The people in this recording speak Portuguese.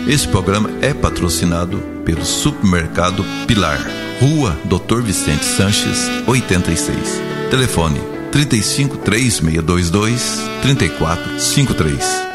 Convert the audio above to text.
Esse programa é patrocinado pelo Supermercado Pilar, Rua Dr. Vicente Sanches, 86. Telefone 35 3622 3453.